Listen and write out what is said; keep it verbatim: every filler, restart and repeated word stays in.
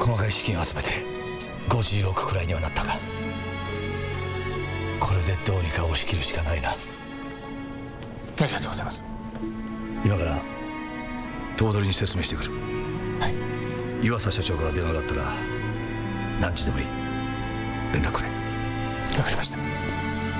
細かい資金を集めてごじゅうおくくらいにはなったが、これでどうにか押し切るしかないな。 ありがとうございます。 今から頭取に説明してくる。 はい。 岩佐社長から電話があったら何時でもいい。連絡くれ。 わかりました。